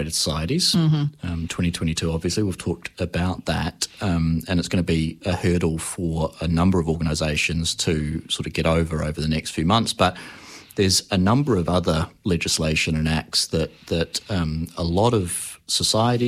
integrated societies. 2022, obviously, we've talked about that, and it's going to be a hurdle for a number of organisations to sort of get over the next few months. But there's a number of other legislation and acts that a lot of society